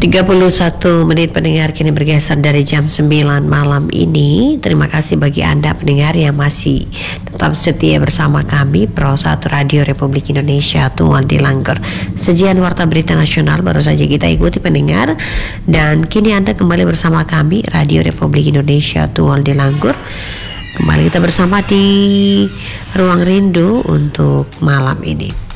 31 menit pendengar, kini bergeser dari jam 9 malam ini. Terima kasih bagi Anda pendengar yang masih tetap setia bersama kami Pro 1 Radio Republik Indonesia Tual di Langgur. Sajian Warta Berita Nasional baru saja kita ikuti pendengar, dan kini Anda kembali bersama kami Radio Republik Indonesia Tual di Langgur. Kembali kita bersama di Ruang Rindu untuk malam ini.